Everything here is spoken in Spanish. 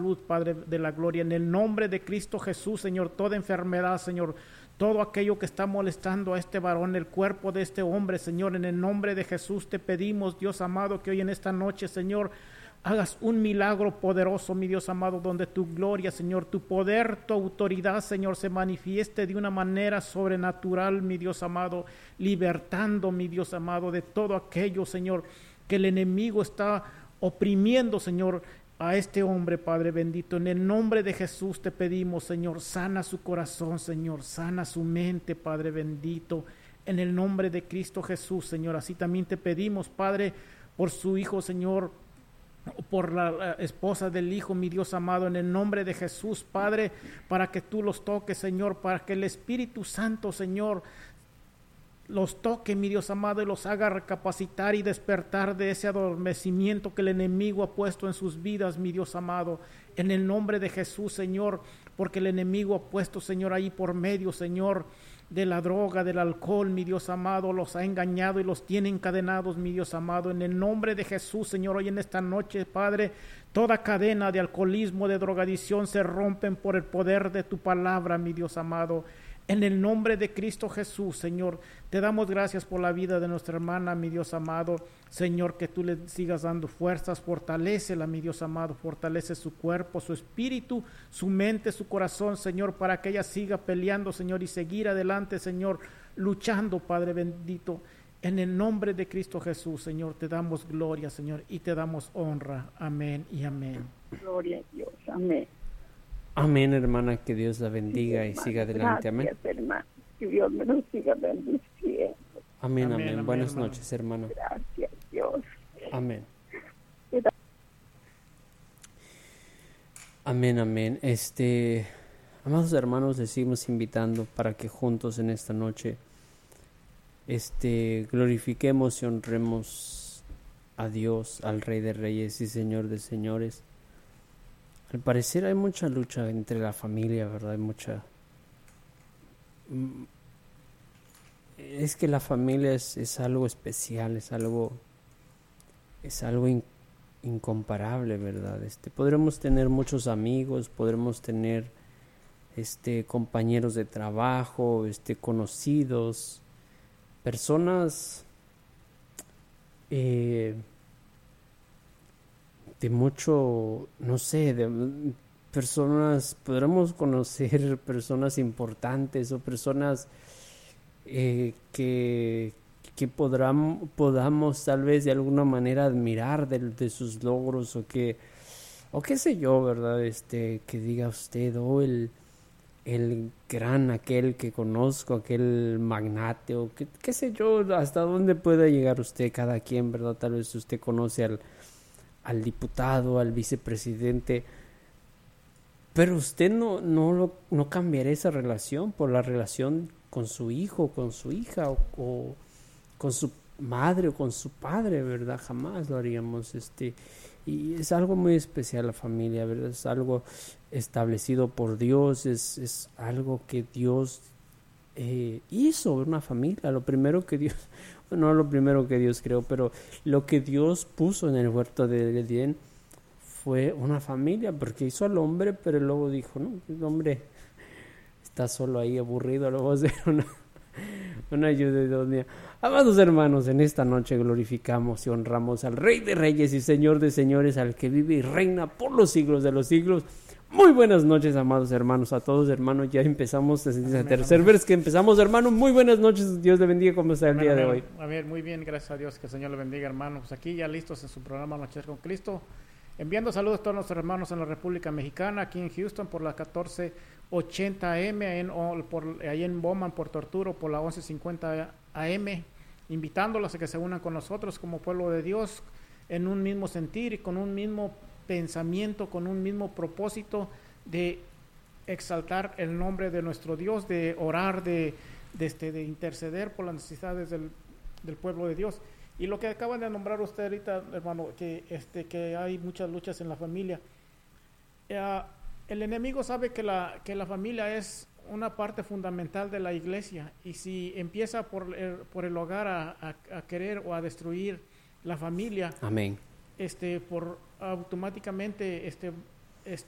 salud, Padre de la gloria, en el nombre de Cristo Jesús, Señor, toda enfermedad, Señor, todo aquello que está molestando a este varón, el cuerpo de este hombre, Señor, en el nombre de Jesús te pedimos, Dios amado, que hoy en esta noche, Señor, hagas un milagro poderoso, mi Dios amado, donde tu gloria, Señor, tu poder, tu autoridad, Señor, se manifieste de una manera sobrenatural, mi Dios amado, libertando, mi Dios amado, de todo aquello, Señor, que el enemigo está oprimiendo, Señor, a este hombre, Padre bendito. En el nombre de Jesús te pedimos, Señor, sana su corazón, Señor, sana su mente, Padre bendito. En el nombre de Cristo Jesús, Señor, así también te pedimos, Padre, por su hijo, Señor, por la esposa del hijo, mi Dios amado, en el nombre de Jesús, Padre, para que tú los toques, Señor, para que el Espíritu Santo, Señor, los toque, mi Dios amado, y los haga recapacitar y despertar de ese adormecimiento que el enemigo ha puesto en sus vidas, mi Dios amado, en el nombre de Jesús, Señor, porque el enemigo ha puesto, Señor, ahí por medio, Señor, de la droga, del alcohol, mi Dios amado, los ha engañado y los tiene encadenados, mi Dios amado, en el nombre de Jesús, Señor, hoy en esta noche, Padre, toda cadena de alcoholismo, de drogadicción se rompen por el poder de tu palabra, mi Dios amado. En el nombre de Cristo Jesús, Señor, te damos gracias por la vida de nuestra hermana, mi Dios amado. Señor, que tú le sigas dando fuerzas, fortalécela, mi Dios amado, fortalece su cuerpo, su espíritu, su mente, su corazón, Señor, para que ella siga peleando, Señor, y seguir adelante, Señor, luchando, Padre bendito. En el nombre de Cristo Jesús, Señor, te damos gloria, Señor, y te damos honra. Amén y amén. Gloria a Dios, amén. Amén, hermana, que Dios la bendiga y siga adelante. Amén. Gracias, hermano, que Dios me lo siga bendiciendo. Amén, amén. Amén, Buenas hermano. noches, hermano. Gracias, Dios. Amén. Amén, amén. Amados hermanos, les seguimos invitando para que juntos en esta noche glorifiquemos y honremos a Dios, al Rey de Reyes y Señor de Señores. Al parecer hay mucha lucha entre la familia, ¿verdad? Hay mucha... Es que la familia es algo especial, es algo incomparable, ¿verdad? Podremos tener muchos amigos, podremos tener compañeros de trabajo, conocidos, personas de mucho, no sé, de personas, podremos conocer personas importantes o personas que podamos tal vez de alguna manera admirar de sus logros o qué sé yo, ¿verdad? Que diga usted, el gran, aquel que conozco, aquel magnate o qué sé yo, hasta dónde pueda llegar usted, cada quien, ¿verdad? Tal vez usted conoce al diputado, al vicepresidente, pero usted no cambiaría esa relación por la relación con su hijo, con su hija o con su madre o con su padre, ¿verdad? Jamás lo haríamos. Y es algo muy especial la familia, ¿verdad? Es algo establecido por Dios, es algo que Dios hizo, una familia. Lo primero que Dios, no lo primero que Dios creó, pero lo que Dios puso en el huerto de Edén fue una familia, porque hizo al hombre, pero luego dijo, no, el hombre está solo ahí aburrido, luego hacer una ayuda idónea. Amados hermanos, en esta noche glorificamos y honramos al Rey de Reyes y Señor de Señores, al que vive y reina por los siglos de los siglos. Muy buenas noches, amados hermanos, a todos, hermanos. Ya empezamos, es la tercera vez que empezamos, hermanos. Muy buenas noches, Dios le bendiga. ¿Cómo está el día de hoy? A ver, muy bien, gracias a Dios, que el Señor le bendiga, hermanos. Pues aquí ya listos en su programa Noches con Cristo, enviando saludos a todos nuestros hermanos en la República Mexicana, aquí en Houston por la 1480 AM, ahí en Bowman, Puerto Arturo por la 1150 AM, invitándolos a que se unan con nosotros como pueblo de Dios en un mismo sentir y con un mismo pensamiento, con un mismo propósito de exaltar el nombre de nuestro Dios, de orar, de interceder por las necesidades del pueblo de Dios. Y lo que acaban de nombrar usted ahorita, hermano, que hay muchas luchas en la familia. El enemigo sabe que la familia es una parte fundamental de la iglesia, y si empieza por el hogar a querer o a destruir la familia, amén, automáticamente